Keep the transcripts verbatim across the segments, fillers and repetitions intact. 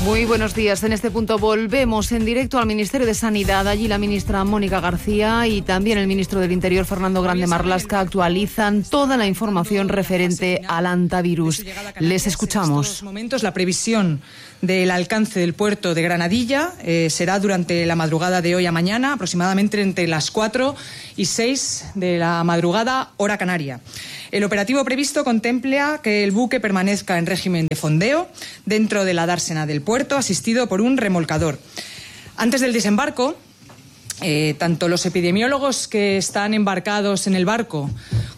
Muy buenos días. En este punto volvemos en directo al Ministerio de Sanidad. Allí la ministra Mónica García y también el ministro del Interior, Fernando Grande Marlaska, actualizan toda la información referente al hantavirus. Les escuchamos. En estos momentos, la previsión del alcance del puerto de Granadilla eh, será durante la madrugada de hoy a mañana, aproximadamente entre las cuatro y seis de la madrugada, hora canaria. El operativo previsto contempla que el buque permanezca en régimen de fondeo dentro de la dársena del puerto, asistido por un remolcador. Antes del desembarco, eh, tanto los epidemiólogos que están embarcados en el barco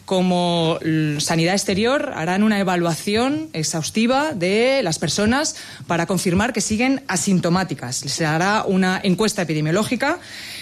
como Sanidad Exterior harán una evaluación exhaustiva de las personas para confirmar que siguen asintomáticas. Se hará una encuesta epidemiológica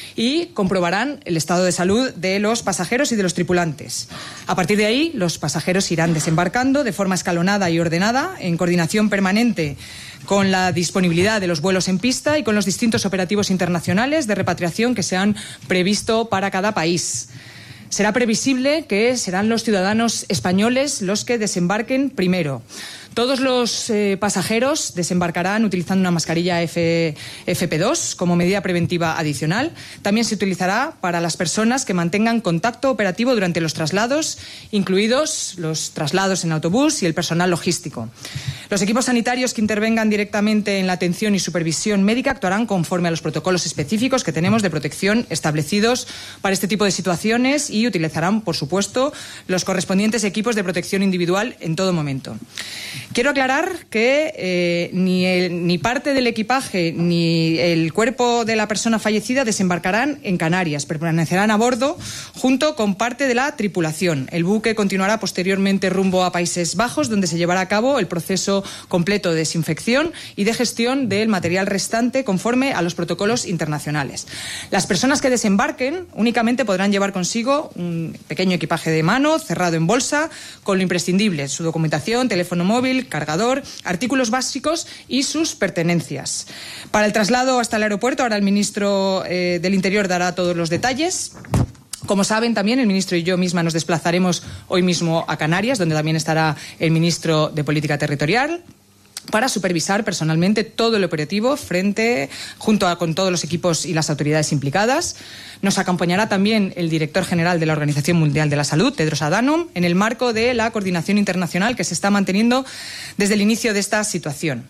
y comprobarán el estado de salud de los pasajeros y de los tripulantes. A partir de ahí, los pasajeros irán desembarcando de forma escalonada y ordenada, en coordinación permanente con la disponibilidad de los vuelos en pista y con los distintos operativos internacionales de repatriación que se han previsto para cada país. Será previsible que serán los ciudadanos españoles los que desembarquen primero. Todos los eh, pasajeros desembarcarán utilizando una mascarilla F P dos como medida preventiva adicional. También se utilizará para las personas que mantengan contacto operativo durante los traslados, incluidos los traslados en autobús y el personal logístico. Los equipos sanitarios que intervengan directamente en la atención y supervisión médica actuarán conforme a los protocolos específicos que tenemos de protección establecidos para este tipo de situaciones y utilizarán, por supuesto, los correspondientes equipos de protección individual en todo momento. Quiero aclarar que eh, ni, el, ni parte del equipaje ni el cuerpo de la persona fallecida desembarcarán en Canarias. Permanecerán a bordo junto con parte de la tripulación. El buque continuará posteriormente rumbo a Países Bajos, donde se llevará a cabo el proceso completo de desinfección y de gestión del material restante conforme a los protocolos internacionales. Las personas que desembarquen únicamente podrán llevar consigo un pequeño equipaje de mano cerrado en bolsa con lo imprescindible: su documentación, teléfono móvil, cargador, artículos básicos y sus pertenencias. Para el traslado hasta el aeropuerto, ahora el ministro eh, del Interior dará todos los detalles. Como saben, también el ministro y yo misma nos desplazaremos hoy mismo a Canarias, donde también estará el ministro de Política Territorial, para supervisar personalmente todo el operativo frente, junto a, con todos los equipos y las autoridades implicadas. Nos acompañará también el director general de la Organización Mundial de la Salud, Tedros Adhanom, en el marco de la coordinación internacional que se está manteniendo desde el inicio de esta situación.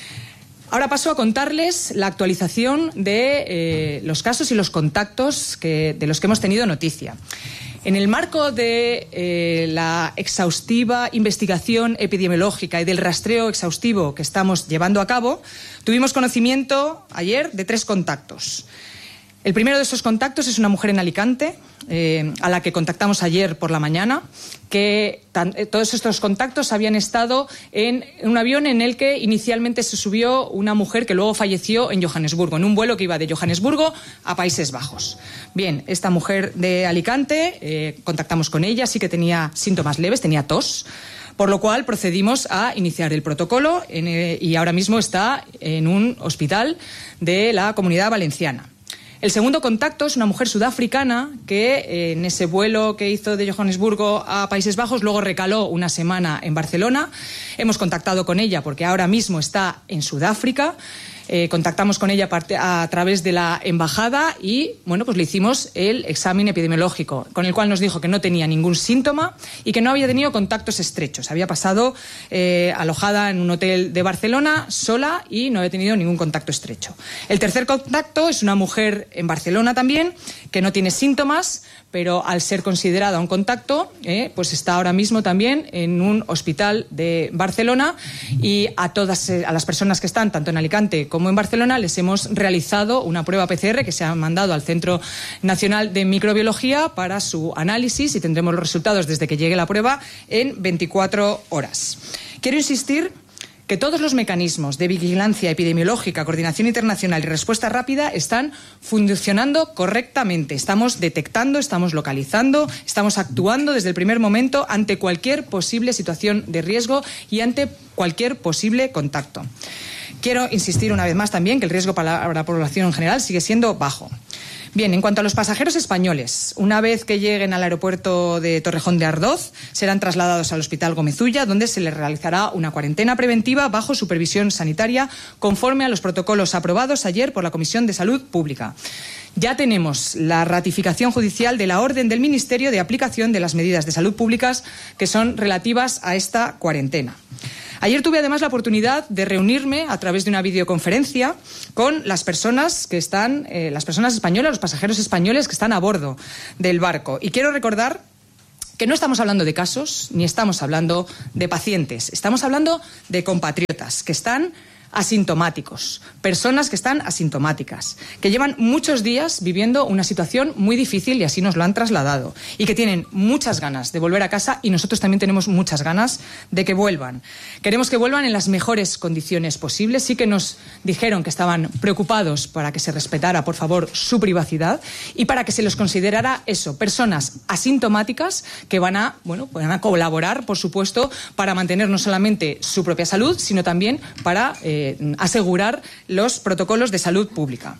Ahora paso a contarles la actualización de eh, los casos y los contactos que, de los que hemos tenido noticia. En el marco de eh, la exhaustiva investigación epidemiológica y del rastreo exhaustivo que estamos llevando a cabo, tuvimos conocimiento ayer de tres contactos. El primero de esos contactos es una mujer en Alicante, eh, a la que contactamos ayer por la mañana, que tan, eh, todos estos contactos habían estado en un avión en el que inicialmente se subió una mujer que luego falleció en Johannesburgo, en un vuelo que iba de Johannesburgo a Países Bajos. Bien, esta mujer de Alicante, eh, contactamos con ella, sí que tenía síntomas leves, tenía tos, por lo cual procedimos a iniciar el protocolo en, eh, y ahora mismo está en un hospital de la Comunidad Valenciana. El segundo contacto es una mujer sudafricana que eh, en ese vuelo que hizo de Johannesburgo a Países Bajos luego recaló una semana en Barcelona. Hemos contactado con ella porque ahora mismo está en Sudáfrica. Eh, contactamos con ella a, a través de la embajada y, bueno, pues le hicimos el examen epidemiológico, con el cual nos dijo que no tenía ningún síntoma y que no había tenido contactos estrechos. Había pasado eh, alojada en un hotel de Barcelona sola y no había tenido ningún contacto estrecho. El tercer contacto es una mujer en Barcelona también, que no tiene síntomas, pero al ser considerada un contacto, eh, pues está ahora mismo también en un hospital de Barcelona, y a todas a las personas que están tanto en Alicante como en Barcelona les hemos realizado una prueba P C R que se ha mandado al Centro Nacional de Microbiología para su análisis y tendremos los resultados desde que llegue la prueba en veinticuatro horas. Quiero insistir que todos los mecanismos de vigilancia epidemiológica, coordinación internacional y respuesta rápida están funcionando correctamente. Estamos detectando, estamos localizando, estamos actuando desde el primer momento ante cualquier posible situación de riesgo y ante cualquier posible contacto. Quiero insistir una vez más también que el riesgo para la población en general sigue siendo bajo. Bien, en cuanto a los pasajeros españoles, una vez que lleguen al aeropuerto de Torrejón de Ardoz, serán trasladados al Hospital Gómez Ulla, donde se les realizará una cuarentena preventiva bajo supervisión sanitaria, conforme a los protocolos aprobados ayer por la Comisión de Salud Pública. Ya tenemos la ratificación judicial de la orden del Ministerio de aplicación de las medidas de salud públicas que son relativas a esta cuarentena. Ayer tuve además la oportunidad de reunirme a través de una videoconferencia con las personas que están, eh, las personas españolas, los pasajeros españoles que están a bordo del barco. Y quiero recordar que no estamos hablando de casos ni estamos hablando de pacientes. Estamos hablando de compatriotas que están asintomáticos, personas que están asintomáticas, que llevan muchos días viviendo una situación muy difícil y así nos lo han trasladado, y que tienen muchas ganas de volver a casa, y nosotros también tenemos muchas ganas de que vuelvan. Queremos que vuelvan en las mejores condiciones posibles. Sí que nos dijeron que estaban preocupados para que se respetara, por favor, su privacidad y para que se les considerara eso, personas asintomáticas que van a, bueno, van a colaborar, por supuesto, para mantener no solamente su propia salud, sino también para eh, asegurar los protocolos de salud pública.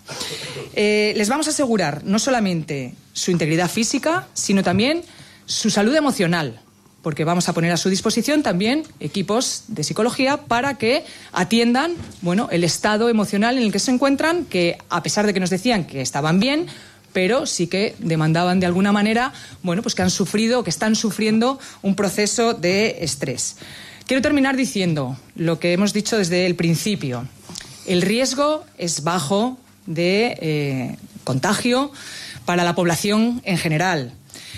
Eh, les vamos a asegurar no solamente su integridad física, sino también su salud emocional, porque vamos a poner a su disposición también equipos de psicología para que atiendan, bueno, el estado emocional en el que se encuentran, que a pesar de que nos decían que estaban bien, pero sí que demandaban de alguna manera, bueno, pues que han sufrido, que están sufriendo un proceso de estrés. Quiero terminar diciendo lo que hemos dicho desde el principio. El riesgo es bajo de eh, contagio para la población en general.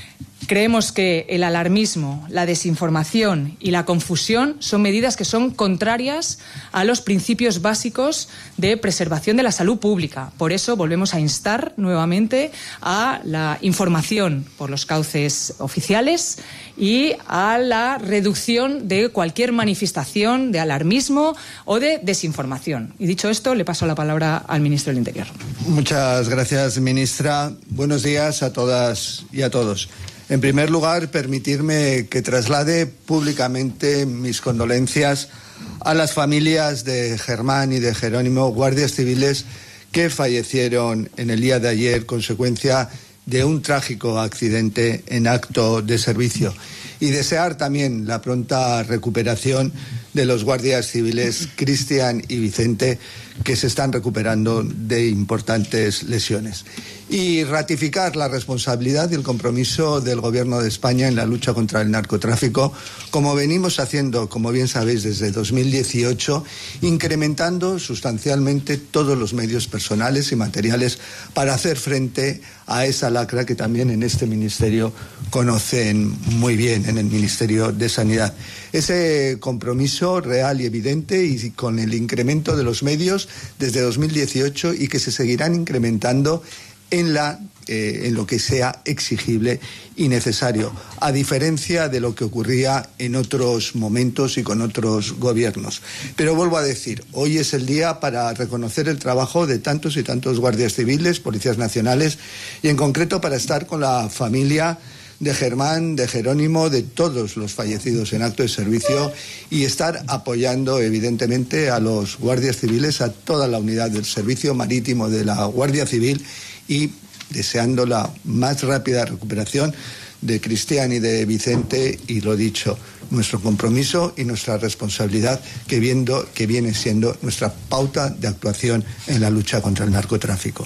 Creemos que el alarmismo, la desinformación y la confusión son medidas que son contrarias a los principios básicos de preservación de la salud pública. Por eso volvemos a instar nuevamente a la información por los cauces oficiales y a la reducción de cualquier manifestación de alarmismo o de desinformación. Y dicho esto, le paso la palabra al ministro del Interior. Muchas gracias, ministra. Buenos días a todas y a todos. En primer lugar, permitirme que traslade públicamente mis condolencias a las familias de Germán y de Jerónimo, guardias civiles que fallecieron en el día de ayer consecuencia de un trágico accidente en acto de servicio, y desear también la pronta recuperación de los guardias civiles Cristian y Vicente, que se están recuperando de importantes lesiones. Y ratificar la responsabilidad y el compromiso del Gobierno de España en la lucha contra el narcotráfico, como venimos haciendo, como bien sabéis, desde dos mil dieciocho, incrementando sustancialmente todos los medios personales y materiales para hacer frente a esa lacra que también en este ministerio conocen muy bien, en el Ministerio de Sanidad. Ese compromiso real y evidente, y con el incremento de los medios desde dos mil dieciocho, y que se seguirán incrementando en, la, eh, en lo que sea exigible y necesario, a diferencia de lo que ocurría en otros momentos y con otros gobiernos. Pero vuelvo a decir, hoy es el día para reconocer el trabajo de tantos y tantos guardias civiles, policías nacionales, y en concreto para estar con la familia de Germán, de Jerónimo, de todos los fallecidos en acto de servicio, y estar apoyando evidentemente a los guardias civiles, a toda la unidad del servicio marítimo de la Guardia Civil, y deseando la más rápida recuperación de Cristian y de Vicente, y lo dicho, nuestro compromiso y nuestra responsabilidad que, viendo, que viene siendo nuestra pauta de actuación en la lucha contra el narcotráfico.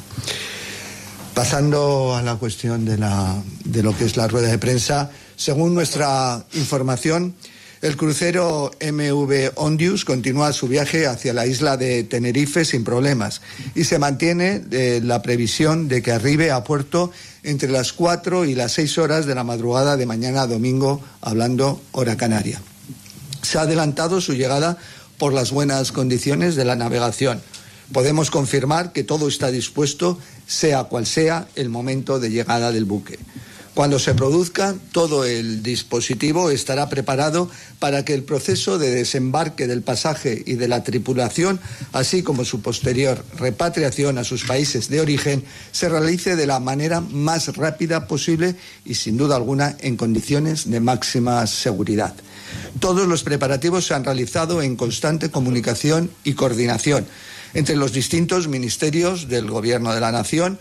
Pasando a la cuestión de, la, de lo que es la rueda de prensa, según nuestra información, el crucero M V Ondius continúa su viaje hacia la isla de Tenerife sin problemas, y se mantiene eh, la previsión de que arribe a puerto entre las cuatro y las seis horas de la madrugada de mañana domingo, hablando hora canaria. Se ha adelantado su llegada por las buenas condiciones de la navegación. Podemos confirmar que todo está dispuesto, sea cual sea el momento de llegada del buque. Cuando se produzca, todo el dispositivo estará preparado para que el proceso de desembarque del pasaje y de la tripulación, así como su posterior repatriación a sus países de origen, se realice de la manera más rápida posible y, sin duda alguna, en condiciones de máxima seguridad. Todos los preparativos se han realizado en constante comunicación y coordinación entre los distintos ministerios del Gobierno de la Nación,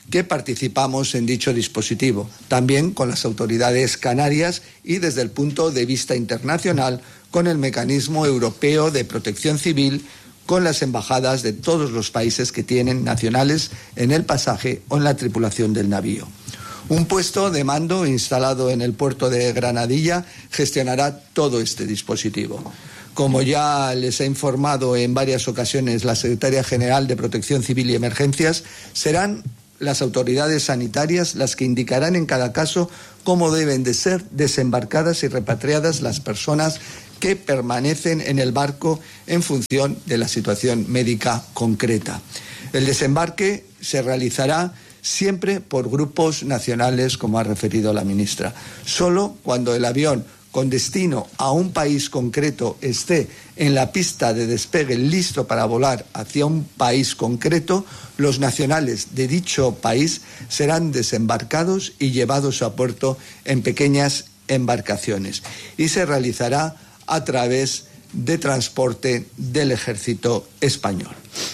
que participamos en dicho dispositivo, también con las autoridades canarias y desde el punto de vista internacional con el Mecanismo Europeo de Protección Civil, con las embajadas de todos los países que tienen nacionales en el pasaje o en la tripulación del navío. Un puesto de mando instalado en el puerto de Granadilla gestionará todo este dispositivo. Como ya les he informado en varias ocasiones la Secretaría General de Protección Civil y Emergencias, serán las autoridades sanitarias las que indicarán en cada caso cómo deben de ser desembarcadas y repatriadas las personas que permanecen en el barco en función de la situación médica concreta. El desembarque se realizará siempre por grupos nacionales, como ha referido la ministra. Solo cuando el avión con destino a un país concreto esté en la pista de despegue listo para volar hacia un país concreto, los nacionales de dicho país serán desembarcados y llevados a puerto en pequeñas embarcaciones y se realizará a través de transporte del Ejército español.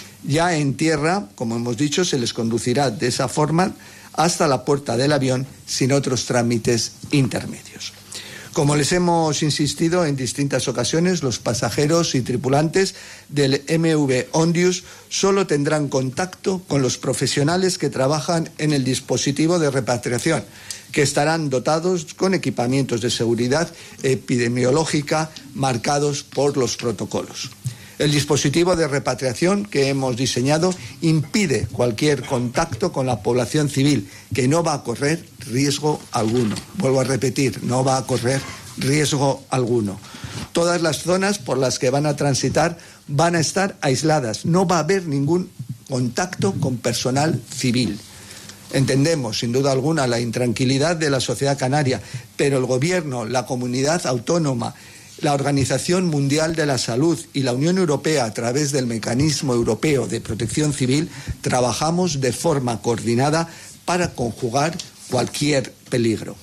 Ya en tierra, como hemos dicho, se les conducirá de esa forma hasta la puerta del avión sin otros trámites intermedios. Como les hemos insistido en distintas ocasiones, los pasajeros y tripulantes del M V Ondius solo tendrán contacto con los profesionales que trabajan en el dispositivo de repatriación, que estarán dotados con equipamientos de seguridad epidemiológica marcados por los protocolos. El dispositivo de repatriación que hemos diseñado impide cualquier contacto con la población civil, que no va a correr riesgo alguno. Vuelvo a repetir, no va a correr riesgo alguno. Todas las zonas por las que van a transitar van a estar aisladas. No va a haber ningún contacto con personal civil. Entendemos, sin duda alguna, la intranquilidad de la sociedad canaria, pero el Gobierno, la comunidad autónoma, la Organización Mundial de la Salud y la Unión Europea, a través del Mecanismo Europeo de Protección Civil, trabajamos de forma coordinada para conjugar cualquier peligro.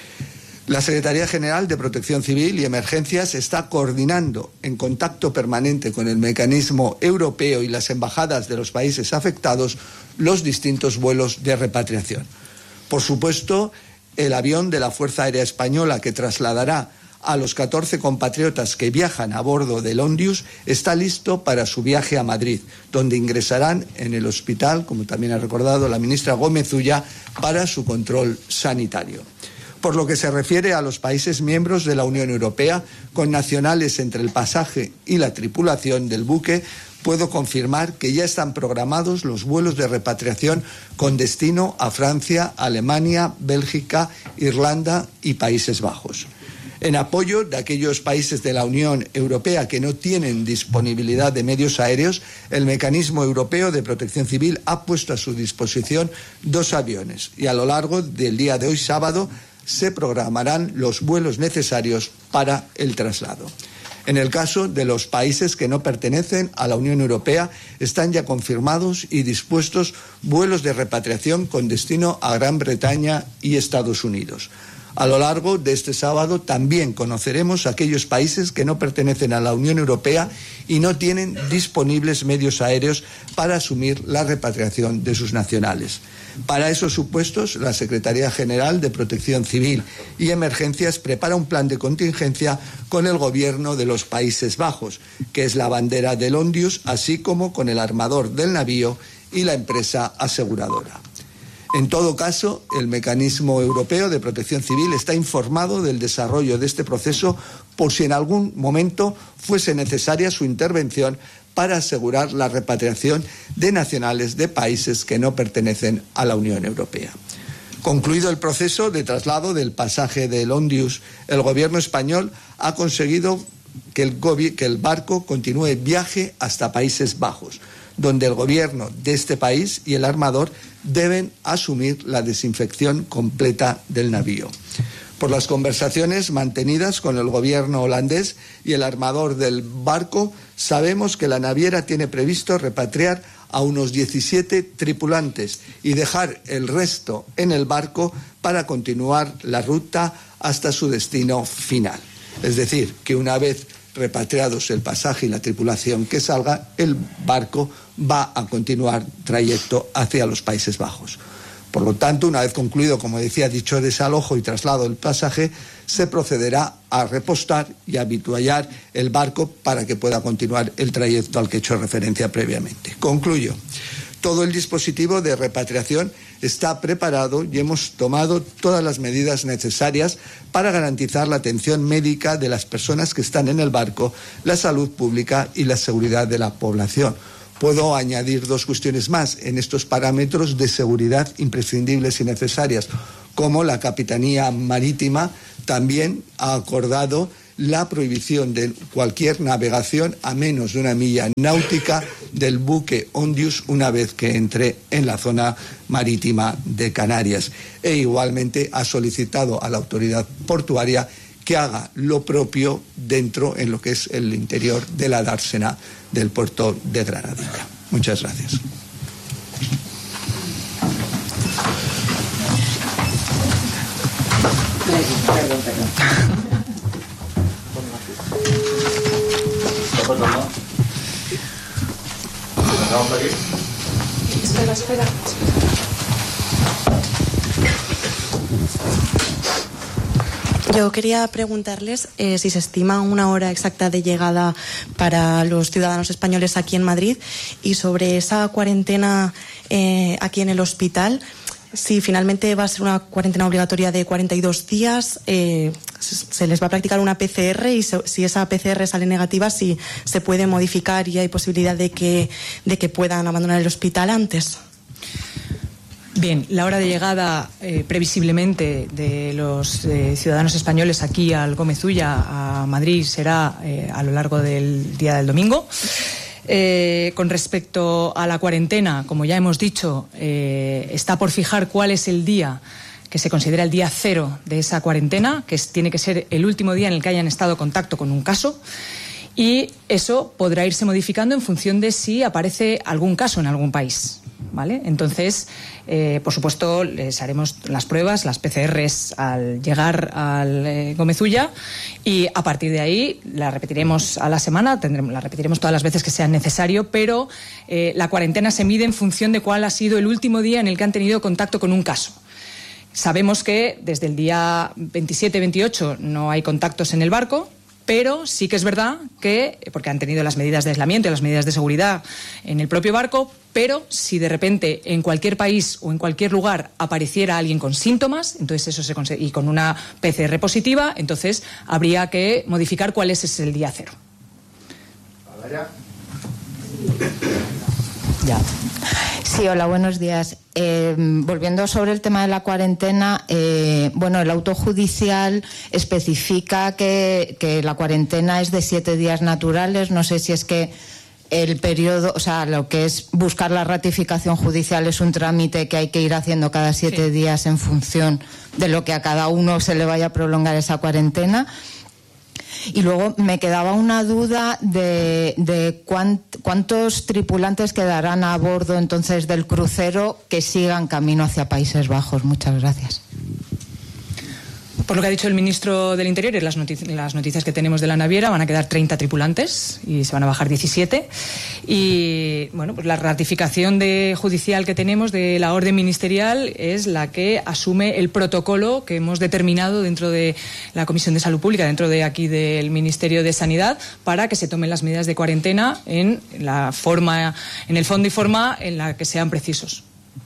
La Secretaría General de Protección Civil y Emergencias está coordinando en contacto permanente con el Mecanismo Europeo y las embajadas de los países afectados los distintos vuelos de repatriación. Por supuesto, el avión de la Fuerza Aérea Española que trasladará a los catorce compatriotas que viajan a bordo del Ondius está listo para su viaje a Madrid, donde ingresarán en el hospital, como también ha recordado la ministra Gómez Ulla, para su control sanitario. Por lo que se refiere a los países miembros de la Unión Europea, con nacionales entre el pasaje y la tripulación del buque, puedo confirmar que ya están programados los vuelos de repatriación con destino a Francia, Alemania, Bélgica, Irlanda y Países Bajos. En apoyo de aquellos países de la Unión Europea que no tienen disponibilidad de medios aéreos, el Mecanismo Europeo de Protección Civil ha puesto a su disposición dos aviones y a lo largo del día de hoy, sábado, se programarán los vuelos necesarios para el traslado. En el caso de los países que no pertenecen a la Unión Europea, están ya confirmados y dispuestos vuelos de repatriación con destino a Gran Bretaña y Estados Unidos. A lo largo de este sábado también conoceremos aquellos países que no pertenecen a la Unión Europea y no tienen disponibles medios aéreos para asumir la repatriación de sus nacionales. Para esos supuestos, la Secretaría General de Protección Civil y Emergencias prepara un plan de contingencia con el Gobierno de los Países Bajos, que es la bandera del Ondius, así como con el armador del navío y la empresa aseguradora. En todo caso, el Mecanismo Europeo de Protección Civil está informado del desarrollo de este proceso por si en algún momento fuese necesaria su intervención para asegurar la repatriación de nacionales de países que no pertenecen a la Unión Europea. Concluido el proceso de traslado del pasaje del Ondius, el Gobierno español ha conseguido que el, que el barco continúe viaje hasta Países Bajos, donde el gobierno de este país y el armador deben asumir la desinfección completa del navío. Por las conversaciones mantenidas con el gobierno holandés y el armador del barco, sabemos que la naviera tiene previsto repatriar a unos diecisiete tripulantes y dejar el resto en el barco para continuar la ruta hasta su destino final. Es decir, que una vez repatriados el pasaje y la tripulación que salga, el barco va a continuar trayecto hacia los Países Bajos. Por lo tanto, una vez concluido, como decía, dicho desalojo y traslado del pasaje, se procederá a repostar y habituallar el barco para que pueda continuar el trayecto al que he hecho referencia previamente. Concluyo. Todo el dispositivo de repatriación está preparado y hemos tomado todas las medidas necesarias para garantizar la atención médica de las personas que están en el barco, la salud pública y la seguridad de la población. Puedo añadir dos cuestiones más en estos parámetros de seguridad imprescindibles y necesarias, como la Capitanía Marítima también ha acordado la prohibición de cualquier navegación a menos de una milla náutica del buque Ondius una vez que entre en la zona marítima de Canarias. E igualmente ha solicitado a la autoridad portuaria que haga lo propio dentro en lo que es el interior de la dársena del puerto de Granadilla. Muchas gracias. Perdón, perdón. Espera, espera. Yo quería preguntarles eh, si se estima una hora exacta de llegada para los ciudadanos españoles aquí en Madrid y sobre esa cuarentena eh, aquí en el hospital, si finalmente va a ser una cuarentena obligatoria de cuarenta y dos días, eh, se les va a practicar una P C R y se, si esa P C R sale negativa, si se puede modificar y hay posibilidad de que, de que puedan abandonar el hospital antes. Bien, la hora de llegada eh, previsiblemente de los eh, ciudadanos españoles aquí al Gómez Ulla, a Madrid, será eh, a lo largo del día del domingo. Eh, con respecto a la cuarentena, como ya hemos dicho, eh, está por fijar cuál es el día que se considera el día cero de esa cuarentena, que es, tiene que ser el último día en el que hayan estado en contacto con un caso. Y eso podrá irse modificando en función de si aparece algún caso en algún país, ¿vale? Entonces, eh, por supuesto, les haremos las pruebas, las P C Rs al llegar al eh, Gómez Ulla y a partir de ahí la repetiremos a la semana, tendremos, la repetiremos todas las veces que sea necesario, pero eh, la cuarentena se mide en función de cuál ha sido el último día en el que han tenido contacto con un caso. Sabemos que desde el día veintisiete veintiocho no hay contactos en el barco, pero sí que es verdad que, porque han tenido las medidas de aislamiento y las medidas de seguridad en el propio barco, pero si de repente en cualquier país o en cualquier lugar apareciera alguien con síntomas, entonces eso se consigue, y con una P C R positiva, entonces habría que modificar cuál es ese el día cero. Ya. Sí, hola, buenos días. Eh, volviendo sobre el tema de la cuarentena, eh, bueno, el auto judicial especifica que, que la cuarentena es de siete días naturales. No sé si es que el periodo, o sea, lo que es buscar la ratificación judicial es un trámite que hay que ir haciendo cada siete sí. días en función de lo que a cada uno se le vaya a prolongar esa cuarentena. Y luego me quedaba una duda de, de cuánt, cuántos tripulantes quedarán a bordo entonces del crucero que sigan camino hacia Países Bajos. Muchas gracias. Por lo que ha dicho el ministro del Interior y las, notic las noticias que tenemos de la naviera, van a quedar treinta tripulantes y se van a bajar diecisiete. Y bueno, pues la ratificación de judicial que tenemos de la orden ministerial es la que asume el protocolo que hemos determinado dentro de la Comisión de Salud Pública, dentro de aquí del Ministerio de Sanidad, para que se tomen las medidas de cuarentena en la forma, en el fondo y forma en la que sean precisos.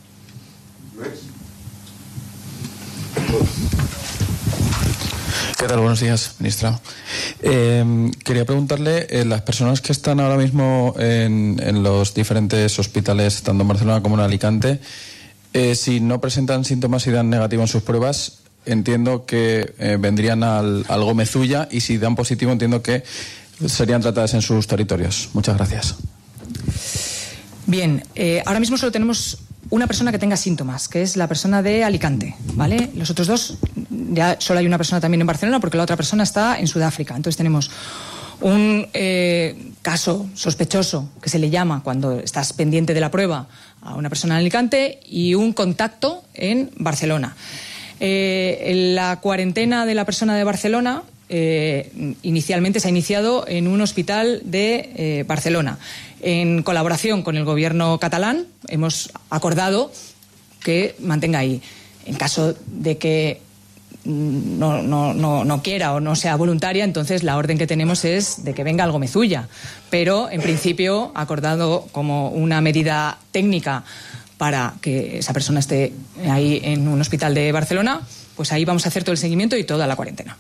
¿Qué tal? Buenos días, ministra. Eh, quería preguntarle, eh, las personas que están ahora mismo en, en los diferentes hospitales, tanto en Barcelona como en Alicante, eh, si no presentan síntomas y dan negativo en sus pruebas, entiendo que eh, vendrían al, al Gómez Ulla, y si dan positivo, entiendo que serían tratadas en sus territorios. Muchas gracias. Bien, eh, ahora mismo solo tenemos una persona que tenga síntomas, que es la persona de Alicante, ¿vale? Los otros dos, ya solo hay una persona también en Barcelona, porque la otra persona está en Sudáfrica. Entonces tenemos un eh, caso sospechoso, que se le llama cuando estás pendiente de la prueba, a una persona en Alicante, y un contacto en Barcelona. Eh, la cuarentena de la persona de Barcelona eh, inicialmente se ha iniciado en un hospital de eh, Barcelona. En colaboración con el gobierno catalán hemos acordado que mantenga ahí. En caso de que no, no, no, no quiera o no sea voluntaria, entonces la orden que tenemos es de que venga al Gomezulla. Pero, en principio, acordado como una medida técnica para que esa persona esté ahí en un hospital de Barcelona, pues ahí vamos a hacer todo el seguimiento y toda la cuarentena.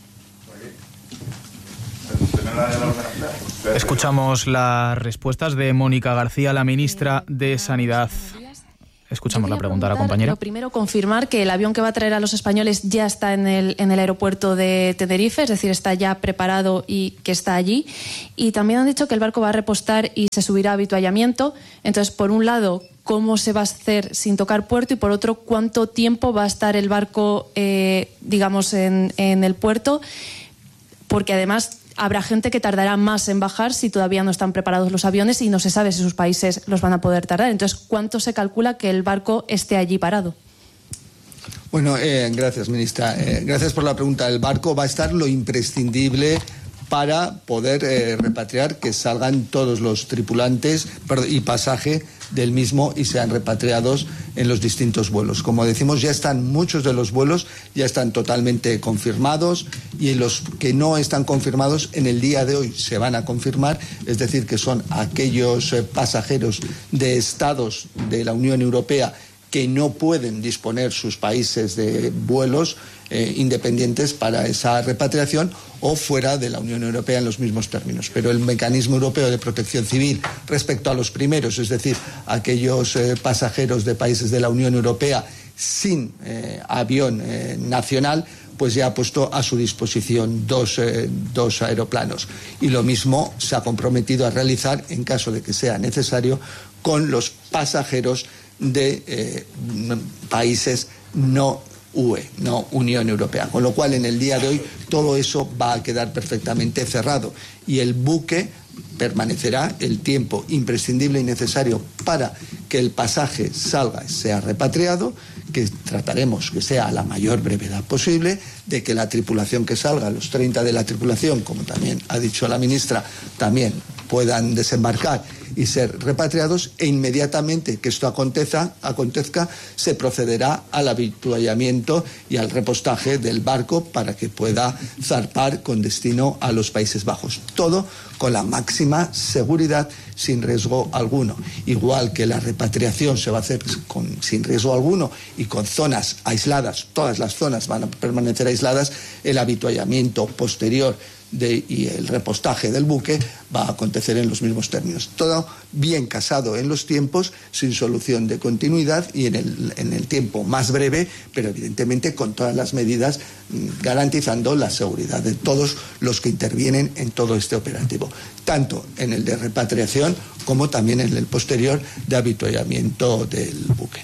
Escuchamos las respuestas de Mónica García, la ministra de Sanidad. Escuchamos la pregunta a la compañera. Lo primero, confirmar que el avión que va a traer a los españoles ya está en el, en el aeropuerto de Tenerife, es decir, está ya preparado y que está allí. Y también han dicho que el barco va a repostar y se subirá a avituallamiento. Entonces, por un lado, cómo se va a hacer sin tocar puerto, y por otro, cuánto tiempo va a estar el barco, eh, digamos, en, en el puerto, porque además habrá gente que tardará más en bajar si todavía no están preparados los aviones y no se sabe si sus países los van a poder tardar. Entonces, ¿cuánto se calcula que el barco esté allí parado? Bueno, eh, gracias, ministra. Eh, gracias por la pregunta. El barco va a estar lo imprescindible para poder eh, repatriar, que salgan todos los tripulantes y pasaje del mismo y sean repatriados en los distintos vuelos. Como decimos, ya están muchos de los vuelos, ya están totalmente confirmados, y los que no están confirmados en el día de hoy se van a confirmar, es decir, que son aquellos eh, pasajeros de estados de la Unión Europea que no pueden disponer sus países de vuelos eh, independientes para esa repatriación, o fuera de la Unión Europea en los mismos términos. Pero el mecanismo europeo de protección civil respecto a los primeros, es decir, aquellos eh, pasajeros de países de la Unión Europea sin eh, avión eh, nacional, pues ya ha puesto a su disposición dos, eh, dos aeroplanos. Y lo mismo se ha comprometido a realizar, en caso de que sea necesario, con los pasajeros de eh, países no U E, no Unión Europea. Con lo cual, en el día de hoy, todo eso va a quedar perfectamente cerrado y el buque permanecerá el tiempo imprescindible y necesario para que el pasaje salga y sea repatriado, que trataremos que sea a la mayor brevedad posible, de que la tripulación que salga, los treinta de la tripulación, como también ha dicho la ministra, también puedan desembarcar y ser repatriados, e inmediatamente que esto acontezca, acontezca se procederá al avituallamiento y al repostaje del barco para que pueda zarpar con destino a los Países Bajos. Todo con la máxima seguridad, sin riesgo alguno. Igual que la repatriación se va a hacer con, sin riesgo alguno y con zonas aisladas, todas las zonas van a permanecer aisladas, el avituallamiento posterior De, y el repostaje del buque va a acontecer en los mismos términos. Todo bien casado en los tiempos, sin solución de continuidad y en el, en el tiempo más breve, pero evidentemente con todas las medidas garantizando la seguridad de todos los que intervienen en todo este operativo, tanto en el de repatriación como también en el posterior de avituallamiento del buque.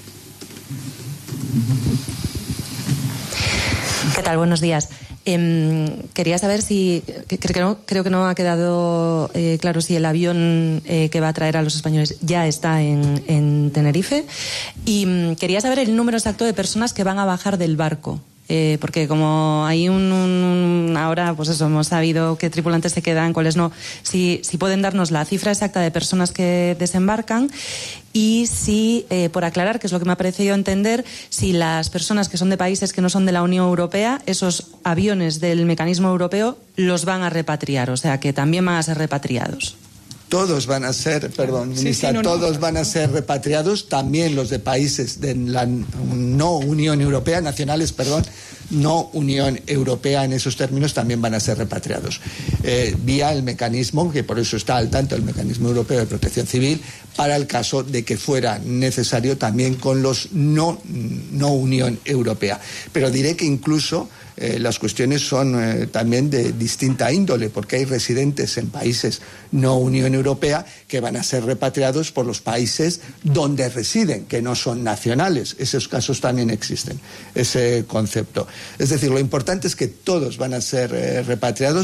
¿Qué tal? Buenos días. Eh, quería saber si, que, que no, creo que no ha quedado eh, claro si el avión eh, que va a traer a los españoles ya está en, en Tenerife, y um, quería saber el número exacto de personas que van a bajar del barco. Eh, porque como hay un, un ahora pues eso, hemos sabido qué tripulantes se quedan, cuáles no, si, si pueden darnos la cifra exacta de personas que desembarcan, y si, eh, por aclarar, que es lo que me ha parecido entender, si las personas que son de países que no son de la Unión Europea, esos aviones del mecanismo europeo los van a repatriar, o sea que también van a ser repatriados. Todos van a ser, perdón, ministra, sí, sí, no, todos no. van a ser repatriados, también los de países de la no Unión Europea, nacionales, perdón, no Unión Europea en esos términos, también van a ser repatriados. Eh, vía el mecanismo, que por eso está al tanto el mecanismo europeo de protección civil, para el caso de que fuera necesario también con los no, no Unión Europea. Pero diré que incluso Eh, las cuestiones son eh, también de distinta índole, porque hay residentes en países no Unión Europea que van a ser repatriados por los países donde residen, que no son nacionales. Esos casos también existen, ese concepto. Es decir, lo importante es que todos van a ser eh, repatriados,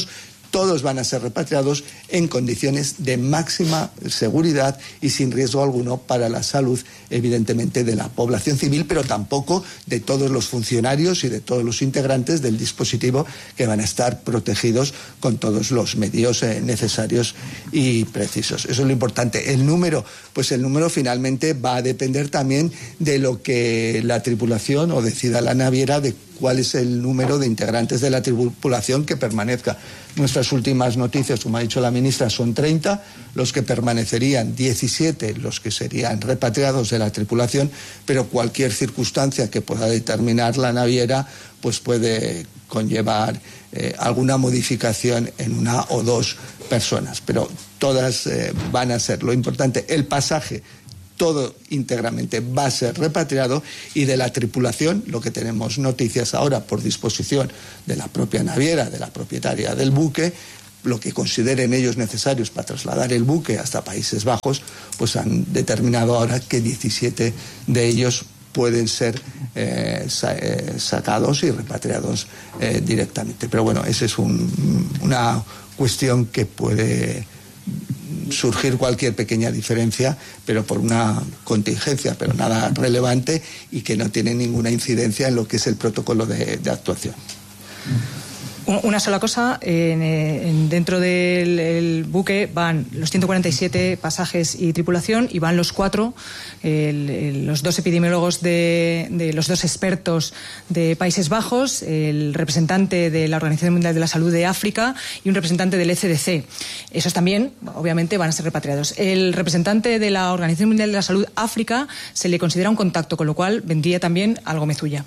todos van a ser repatriados en condiciones de máxima seguridad y sin riesgo alguno para la salud, evidentemente, de la población civil, pero tampoco de todos los funcionarios y de todos los integrantes del dispositivo, que van a estar protegidos con todos los medios eh, necesarios y precisos. Eso es lo importante. El número, pues el número finalmente va a depender también de lo que la tripulación o decida la naviera de cuál es el número de integrantes de la tripulación que permanezca. Nuestras últimas noticias, como ha dicho la ministra, son treinta, los que permanecerían diecisiete, los que serían repatriados de la tripulación, pero cualquier circunstancia que pueda determinar la naviera pues puede conllevar eh, alguna modificación en una o dos personas, pero todas eh, van a ser. Lo importante, el pasaje, todo íntegramente va a ser repatriado, y de la tripulación, lo que tenemos noticias ahora por disposición de la propia naviera, de la propietaria del buque, lo que consideren ellos necesarios para trasladar el buque hasta Países Bajos, pues han determinado ahora que diecisiete de ellos pueden ser eh, sa eh, sacados y repatriados eh, directamente. Pero bueno, esa es un, una cuestión que puede surgir cualquier pequeña diferencia, pero por una contingencia, pero nada relevante, y que no tiene ninguna incidencia en lo que es el protocolo de, de actuación. Una sola cosa, en, en, dentro del el buque van los ciento cuarenta y siete pasajes y tripulación, y van los cuatro, el, el, los dos epidemiólogos de, de los dos expertos de Países Bajos, el representante de la Organización Mundial de la Salud de África y un representante del E C D C. Esos también, obviamente, van a ser repatriados. El representante de la Organización Mundial de la Salud África se le considera un contacto, con lo cual vendría también al Gomezulla.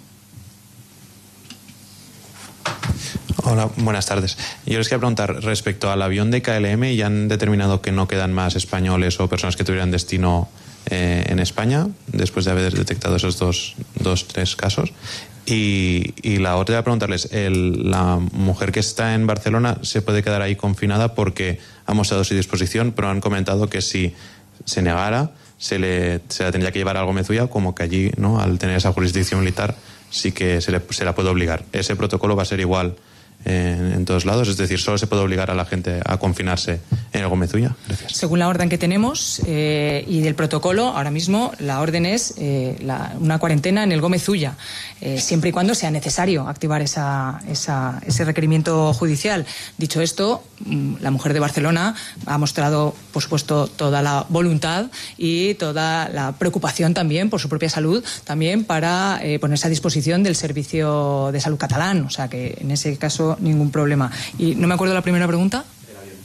Hola, buenas tardes. Yo les quería preguntar, respecto al avión de K L M, ¿ya han determinado que no quedan más españoles o personas que tuvieran destino eh, en España, después de haber detectado esos dos, dos tres casos? Y, y la otra, preguntarles, el, la mujer que está en Barcelona se puede quedar ahí confinada porque ha mostrado su disposición, pero han comentado que si se negara, se, le, se la tendría que llevar a Gomezulla, como que allí, ¿no?, al tener esa jurisdicción militar, sí que se, le, se la puede obligar. ¿Ese protocolo va a ser igual En, en todos lados? Es decir, ¿solo se puede obligar a la gente a confinarse en el Gomezulla? Gracias. Según la orden que tenemos eh, y del protocolo, ahora mismo la orden es eh, la, una cuarentena en el Gomezulla, eh, siempre y cuando sea necesario activar esa, esa, ese requerimiento judicial. Dicho esto, la mujer de Barcelona ha mostrado, por supuesto, toda la voluntad y toda la preocupación también por su propia salud, también para eh, ponerse a disposición del Servicio de Salud catalán. O sea que en ese caso ningún problema. Y no me acuerdo la primera pregunta. El avión.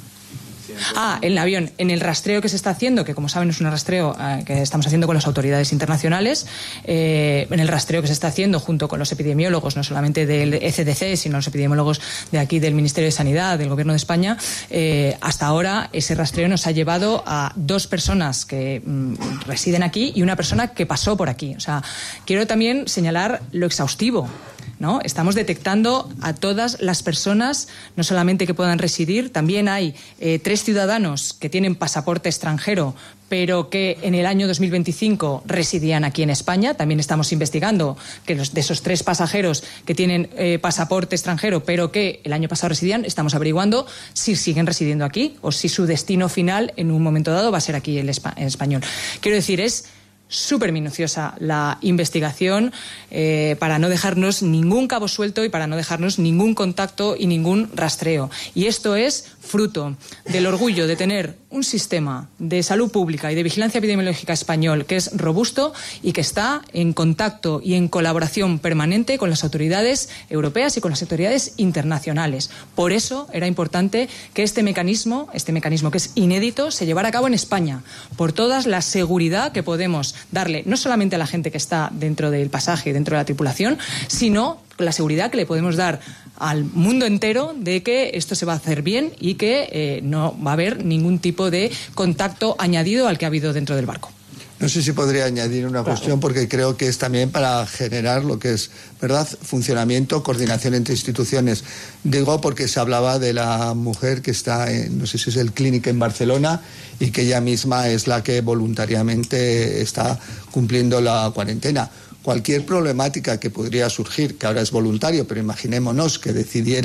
Ah, el avión. En el rastreo que se está haciendo, que como saben es un rastreo eh, que estamos haciendo con las autoridades internacionales, eh, en el rastreo que se está haciendo junto con los epidemiólogos, no solamente del E C D C, sino los epidemiólogos de aquí del Ministerio de Sanidad, del Gobierno de España, eh, hasta ahora ese rastreo nos ha llevado a dos personas que mm, residen aquí y una persona que pasó por aquí. O sea, quiero también señalar lo exhaustivo, ¿no? Estamos detectando a todas las personas, no solamente que puedan residir, también hay eh, tres ciudadanos que tienen pasaporte extranjero, pero que en el año dos mil veinticinco residían aquí en España. También estamos investigando que los, de esos tres pasajeros que tienen eh, pasaporte extranjero, pero que el año pasado residían, estamos averiguando si siguen residiendo aquí o si su destino final en un momento dado va a ser aquí el, espa el español. Quiero decir, es súper minuciosa la investigación eh, para no dejarnos ningún cabo suelto y para no dejarnos ningún contacto y ningún rastreo. Y esto es fruto del orgullo de tener un sistema de salud pública y de vigilancia epidemiológica español que es robusto y que está en contacto y en colaboración permanente con las autoridades europeas y con las autoridades internacionales. Por eso era importante que este mecanismo, este mecanismo que es inédito, se llevara a cabo en España, por toda la seguridad que podemos darle no solamente a la gente que está dentro del pasaje, dentro de la tripulación, sino la seguridad que le podemos dar al mundo entero de que esto se va a hacer bien y que eh, no va a haber ningún tipo de contacto añadido al que ha habido dentro del barco. No sé si podría añadir una claro. cuestión, porque creo que es también para generar lo que es, ¿verdad?, funcionamiento, coordinación entre instituciones. Digo porque se hablaba de la mujer que está en, no sé si es el Clínic en Barcelona, y que ella misma es la que voluntariamente está cumpliendo la cuarentena. Cualquier problemática que podría surgir, que ahora es voluntario, pero imaginémonos que decidiera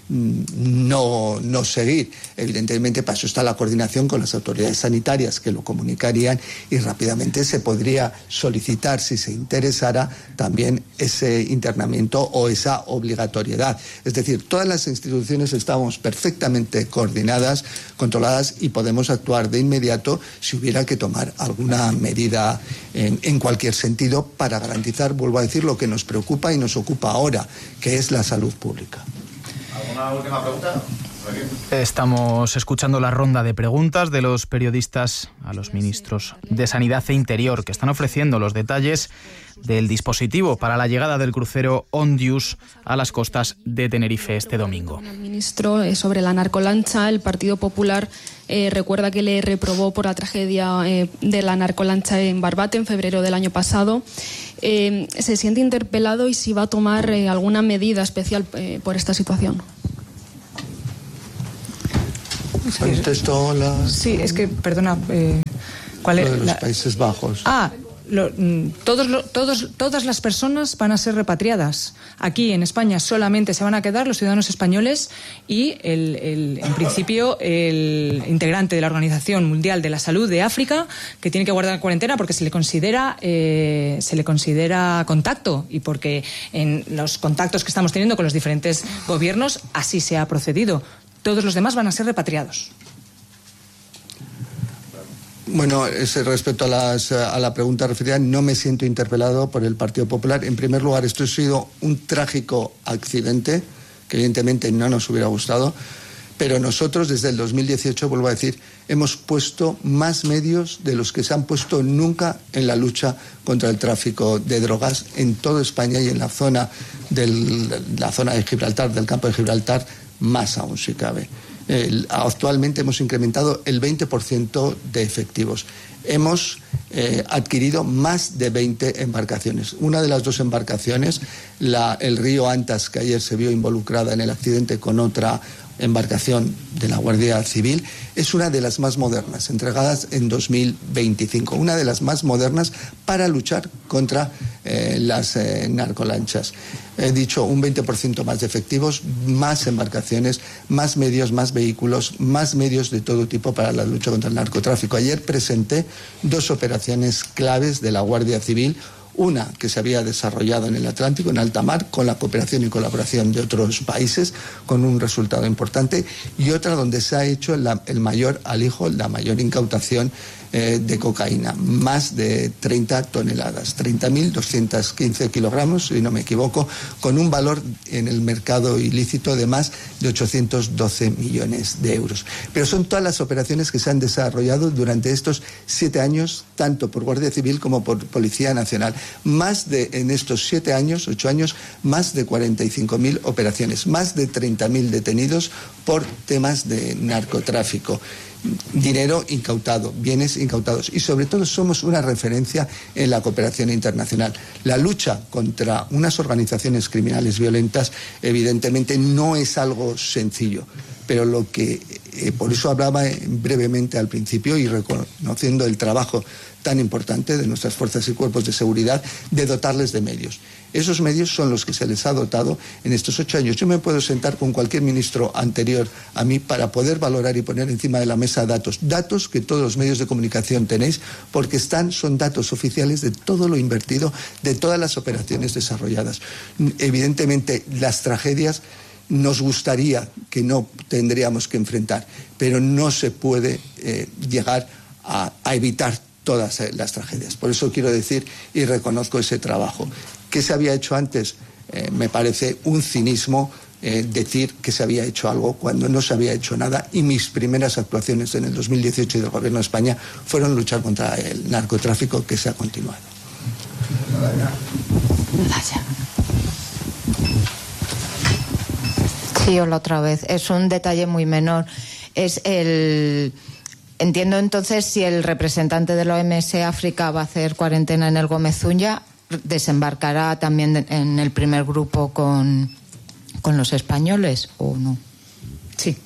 no, no seguir. Evidentemente, para eso está la coordinación con las autoridades sanitarias que lo comunicarían y rápidamente se podría solicitar, si se interesara, también ese internamiento o esa obligatoriedad. Es decir, todas las instituciones estamos perfectamente coordinadas, controladas y podemos actuar de inmediato si hubiera que tomar alguna medida en, en cualquier sentido para garantizar, vuelvo a decir, lo que nos preocupa y nos ocupa ahora, que es la salud pública. ¿Alguna última pregunta? Estamos escuchando la ronda de preguntas de los periodistas a los ministros de Sanidad e Interior, que están ofreciendo los detalles del dispositivo para la llegada del crucero Ondius a las costas de Tenerife este domingo. El ministro, eh, sobre la narcolancha, el Partido Popular eh, recuerda que le reprobó por la tragedia eh, de la narcolancha en Barbate en febrero del año pasado. Eh, ¿Se siente interpelado y si va a tomar eh, alguna medida especial eh, por esta situación? Contesto la... Sí, es que, perdona, eh, ¿cuál es? Lo de los la... Países Bajos. Ah, lo, todos, lo, todos, todas las personas van a ser repatriadas. Aquí en España solamente se van a quedar los ciudadanos españoles y, el, el, en principio, el integrante de la Organización Mundial de la Salud de África, que tiene que guardar cuarentena porque se le considera, eh, se le considera contacto y porque en los contactos que estamos teniendo con los diferentes gobiernos así se ha procedido. Todos los demás van a ser repatriados. Bueno, ese, respecto a, las, a la pregunta referida, no me siento interpelado por el Partido Popular. En primer lugar, esto ha sido un trágico accidente que evidentemente no nos hubiera gustado, pero nosotros desde el dos mil dieciocho, vuelvo a decir, hemos puesto más medios de los que se han puesto nunca en la lucha contra el tráfico de drogas en toda España y en la zona, del, la zona de Gibraltar, del campo de Gibraltar, más aún si cabe. El, actualmente hemos incrementado el veinte por ciento de efectivos. Hemos eh, adquirido más de veinte embarcaciones. Una de las dos embarcaciones, la, el río Antas, que ayer se vio involucrada en el accidente con otra embarcación de la Guardia Civil, es una de las más modernas, entregadas en dos mil veinticinco, una de las más modernas para luchar contra eh, las eh, narcolanchas. He dicho un veinte por ciento más de efectivos, más embarcaciones, más medios, más vehículos, más medios de todo tipo para la lucha contra el narcotráfico. Ayer presenté dos operaciones claves de la Guardia Civil. Una que se había desarrollado en el Atlántico, en alta mar, con la cooperación y colaboración de otros países, con un resultado importante, y otra donde se ha hecho la, el mayor alijo, la mayor incautación eh, de cocaína, más de treinta toneladas, treinta mil doscientos quince kilogramos, si no me equivoco, con un valor en el mercado ilícito de más de ochocientos doce millones de euros. Pero son todas las operaciones que se han desarrollado durante estos siete años, tanto por Guardia Civil como por Policía Nacional. Más de, en estos siete años, ocho años, más de cuarenta y cinco mil operaciones, más de treinta mil detenidos por temas de narcotráfico. Dinero incautado, bienes incautados y sobre todo somos una referencia en la cooperación internacional. La lucha contra unas organizaciones criminales violentas evidentemente no es algo sencillo, pero lo que, eh, por eso hablaba brevemente al principio y reconociendo el trabajo tan importante de nuestras fuerzas y cuerpos de seguridad, de dotarles de medios. Esos medios son los que se les ha dotado en estos ocho años. Yo me puedo sentar con cualquier ministro anterior a mí para poder valorar y poner encima de la mesa datos. Datos que todos los medios de comunicación tenéis, porque están, son datos oficiales de todo lo invertido, de todas las operaciones desarrolladas. Evidentemente, las tragedias nos gustaría que no tendríamos que enfrentar, pero no se puede eh, llegar a, a evitar todas las tragedias. Por eso quiero decir y reconozco ese trabajo. ¿Qué se había hecho antes? Eh, me parece un cinismo eh, decir que se había hecho algo cuando no se había hecho nada, y mis primeras actuaciones en el dos mil dieciocho del Gobierno de España fueron luchar contra el narcotráfico, que se ha continuado. Sí, hola otra vez. Es un detalle muy menor. Es el... Entiendo entonces, si el representante de la O M S África va a hacer cuarentena en el Gómez Ulla, ¿desembarcará también en el primer grupo con, con los españoles o no? Sí.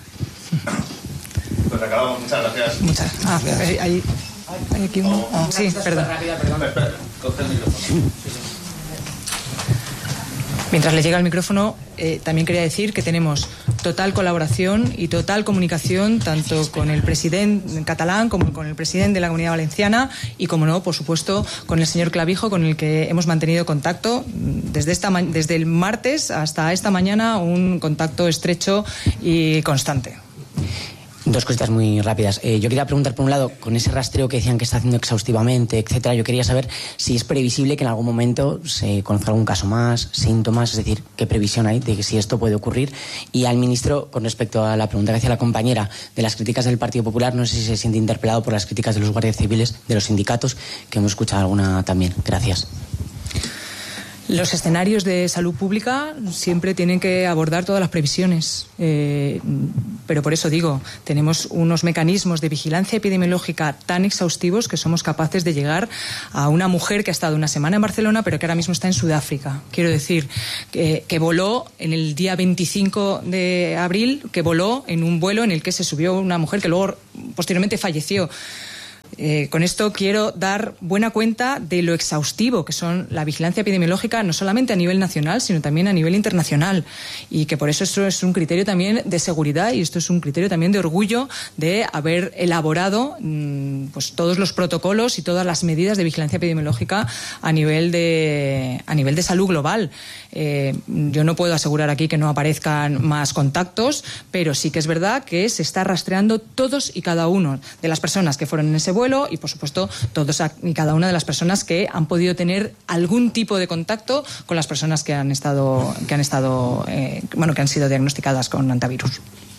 Pues acabamos. Muchas gracias. Muchas ah, hay, hay, hay aquí uno. Oh, sí, perdón. Rápida, perdón. Espera, espera. Coge el micrófono. Mientras le llega el micrófono, eh, también quería decir que tenemos total colaboración y total comunicación tanto con el presidente catalán como con el presidente de la Comunidad Valenciana y, como no, por supuesto, con el señor Clavijo, con el que hemos mantenido contacto desde, esta, desde el martes hasta esta mañana, un contacto estrecho y constante. Dos cositas muy rápidas. Eh, yo quería preguntar, por un lado, con ese rastreo que decían que está haciendo exhaustivamente, etcétera, yo quería saber si es previsible que en algún momento se conozca algún caso más, síntomas, es decir, qué previsión hay de que si esto puede ocurrir. Y al ministro, con respecto a la pregunta que hacía la compañera de las críticas del Partido Popular, no sé si se siente interpelado por las críticas de los guardias civiles, de los sindicatos, que hemos escuchado alguna también. Gracias. Los escenarios de salud pública siempre tienen que abordar todas las previsiones, eh, pero por eso digo, tenemos unos mecanismos de vigilancia epidemiológica tan exhaustivos que somos capaces de llegar a una mujer que ha estado una semana en Barcelona pero que ahora mismo está en Sudáfrica. Quiero decir, que, que voló en el día veinticinco de abril, que voló en un vuelo en el que se subió una mujer que luego posteriormente falleció. Eh, con esto quiero dar buena cuenta de lo exhaustivo que son la vigilancia epidemiológica, no solamente a nivel nacional, sino también a nivel internacional, y que por eso esto es un criterio también de seguridad y esto es un criterio también de orgullo de haber elaborado mmm, pues todos los protocolos y todas las medidas de vigilancia epidemiológica a nivel de, a nivel de salud global. Eh, yo no puedo asegurar aquí que no aparezcan más contactos, pero sí que es verdad que se está rastreando todos y cada uno de las personas que fueron en ese vuelo y, por supuesto, todos y cada una de las personas que han podido tener algún tipo de contacto con las personas que han estado, que han estado, eh, bueno, que han sido diagnosticadas con hantavirus.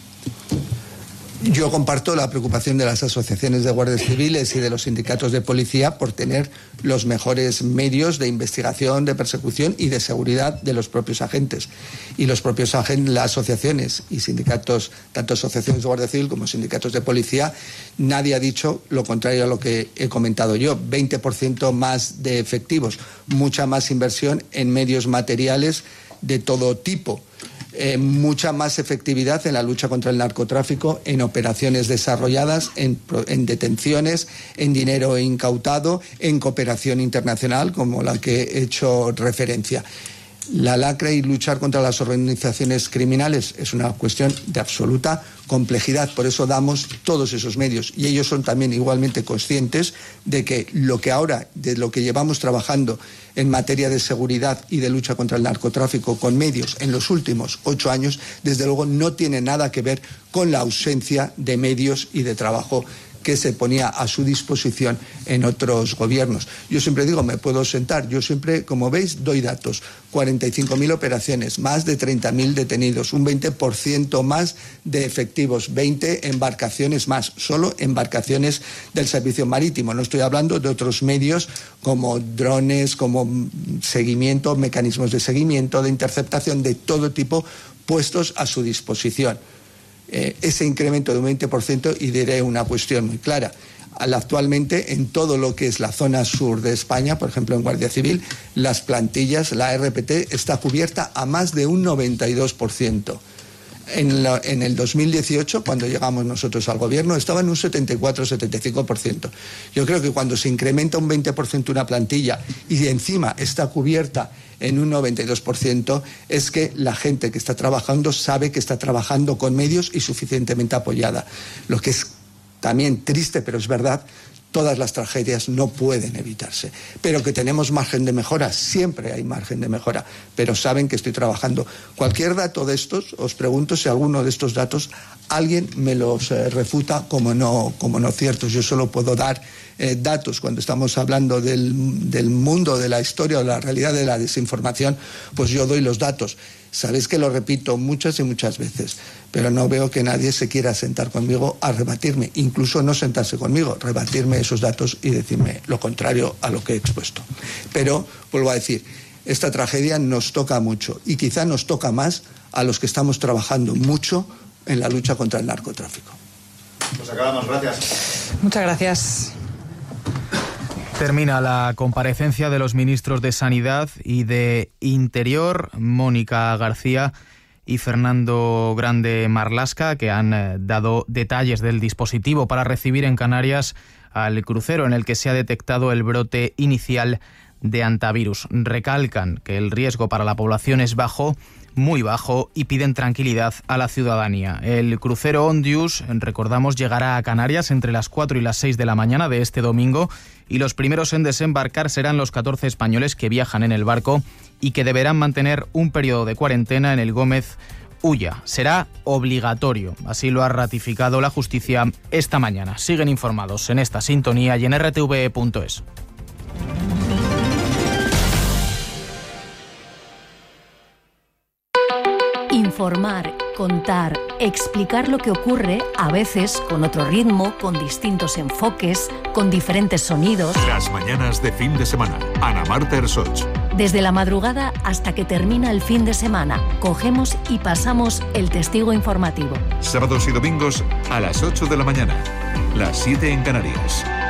Yo comparto la preocupación de las asociaciones de guardias civiles y de los sindicatos de policía por tener los mejores medios de investigación, de persecución y de seguridad de los propios agentes. Y los propios agentes, las asociaciones y sindicatos, tanto asociaciones de guardia civil como sindicatos de policía, nadie ha dicho lo contrario a lo que he comentado yo. veinte por ciento más de efectivos, mucha más inversión en medios materiales de todo tipo. Eh, mucha más efectividad en la lucha contra el narcotráfico, en operaciones desarrolladas, en, en detenciones, en dinero incautado, en cooperación internacional, como la que he hecho referencia. La lacra y luchar contra las organizaciones criminales es una cuestión de absoluta complejidad, por eso damos todos esos medios y ellos son también igualmente conscientes de que lo que ahora, de lo que llevamos trabajando en materia de seguridad y de lucha contra el narcotráfico con medios en los últimos ocho años, desde luego no tiene nada que ver con la ausencia de medios y de trabajo que se ponía a su disposición en otros gobiernos. Yo siempre digo, me puedo sentar, yo siempre, como veis, doy datos. cuarenta y cinco mil operaciones, más de treinta mil detenidos, un veinte por ciento más de efectivos, veinte embarcaciones más, solo embarcaciones del servicio marítimo. No estoy hablando de otros medios como drones, como seguimiento, mecanismos de seguimiento, de interceptación, de todo tipo puestos a su disposición. Eh, ese incremento de un veinte por ciento, y diré una cuestión muy clara. Actualmente, en todo lo que es la zona sur de España, por ejemplo en Guardia Civil, las plantillas, la R P T está cubierta a más de un noventa y dos por ciento. En, la, en el dos mil dieciocho, cuando llegamos nosotros al gobierno, estaba en un setenta y cuatro a setenta y cinco por ciento. Yo creo que cuando se incrementa un veinte por ciento una plantilla y encima está cubierta en un noventa y dos por ciento, es que la gente que está trabajando sabe que está trabajando con medios y suficientemente apoyada. Lo que es también triste, pero es verdad, todas las tragedias no pueden evitarse. Pero que tenemos margen de mejora, siempre hay margen de mejora, pero saben que estoy trabajando. Cualquier dato de estos, os pregunto si alguno de estos datos alguien me los eh, refuta como no, como no ciertos. Yo solo puedo dar eh, datos cuando estamos hablando del, del mundo, de la historia o la realidad de la desinformación, pues yo doy los datos. Sabéis que lo repito muchas y muchas veces, pero no veo que nadie se quiera sentar conmigo a rebatirme, incluso no sentarse conmigo, rebatirme esos datos y decirme lo contrario a lo que he expuesto. Pero, vuelvo a decir, esta tragedia nos toca mucho y quizá nos toca más a los que estamos trabajando mucho en la lucha contra el narcotráfico. Pues acabamos, gracias. Muchas gracias. Termina la comparecencia de los ministros de Sanidad y de Interior, Mónica García y Fernando Grande Marlaska, que han eh, dado detalles del dispositivo para recibir en Canarias al crucero en el que se ha detectado el brote inicial de antivirus. Recalcan que el riesgo para la población es bajo, muy bajo, y piden tranquilidad a la ciudadanía. El crucero Ondius, recordamos, llegará a Canarias entre las cuatro y las seis de la mañana de este domingo, y los primeros en desembarcar serán los catorce españoles que viajan en el barco y que deberán mantener un periodo de cuarentena en el Gómez Ulla. Será obligatorio, así lo ha ratificado la justicia esta mañana. Siguen informados en esta sintonía y en r t v punto es. Informar, contar, explicar lo que ocurre, a veces con otro ritmo, con distintos enfoques, con diferentes sonidos. Las mañanas de fin de semana. Ana Marta Ersoch. Desde la madrugada hasta que termina el fin de semana, cogemos y pasamos el testigo informativo. Sábados y domingos a las ocho de la mañana, las siete en Canarias.